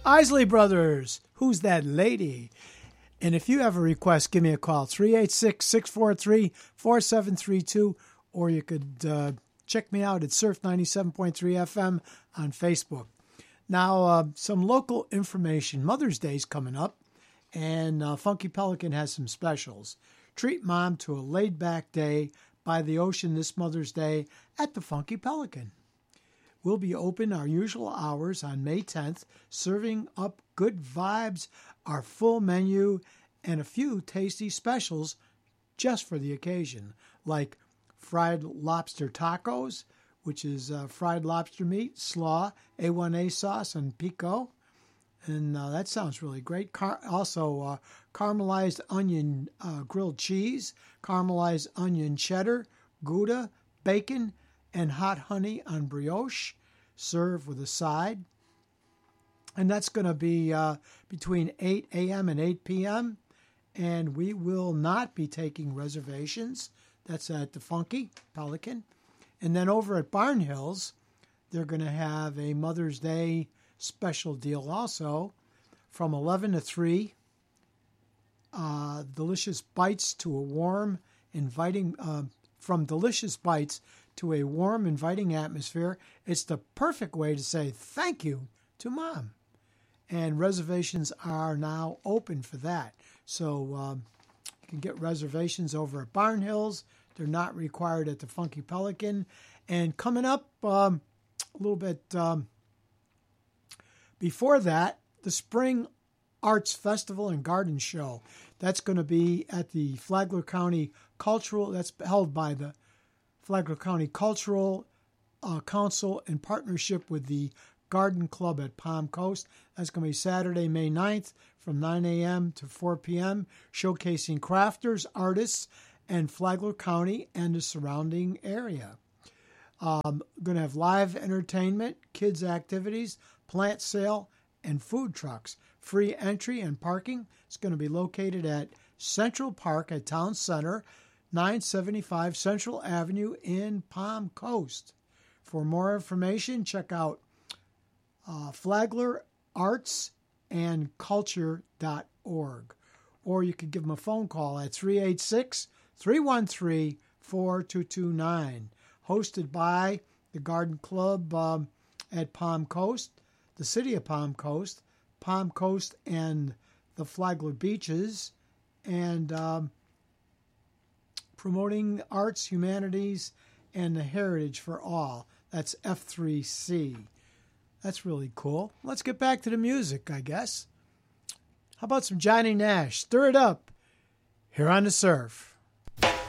Isley Brothers, Who's That Lady? And if you have a request, give me a call, 386-643-4732, or you could check me out at Surf 97.3 FM on Facebook. Now, some local information. Mother's Day is coming up, and Funky Pelican has some specials. Treat Mom to a laid-back day by the ocean this Mother's Day at the Funky Pelican. We'll be open our usual hours on May 10th, serving up good vibes, our full menu, and a few tasty specials just for the occasion, like fried lobster tacos, which is fried lobster meat, slaw, A1A sauce, and pico. And that sounds really great. Also, caramelized onion grilled cheese, caramelized onion cheddar, Gouda, bacon, and hot honey on brioche, served with a side. And that's going to be between 8 a.m. and 8 p.m. And we will not be taking reservations. That's at the Funky Pelican. And then over at Barn Hills, they're going to have a Mother's Day special deal also from 11 to 3. Delicious bites to a warm, inviting, from delicious bites to a warm, inviting atmosphere. It's the perfect way to say thank you to Mom. And reservations are now open for that. So you can get reservations over at Barn Hills. They're not required at the Funky Pelican. And coming up a little bit before that, the Spring Arts Festival and Garden Show. That's going to be at the Flagler County Cultural, that's held by the Flagler County Cultural Council in partnership with the Garden Club at Palm Coast. That's going to be Saturday, May 9th from 9 a.m. to 4 p.m., showcasing crafters, artists, and Flagler County and the surrounding area. Going to have live entertainment, kids' activities, plant sale, and food trucks. Free entry and parking. It's going to be located at Central Park at Town Center, 975 Central Avenue in Palm Coast. For more information, check out FlaglerArtsAndCulture.org. Or you could give them a phone call at 386-313-4229. Hosted by the Garden Club at Palm Coast, the City of Palm Coast and the Flagler Beaches, and promoting arts, humanities, and the heritage for all. That's F3C. That's really cool. Let's get back to the music, I guess. How about some Johnny Nash? Stir it up here on the Surf.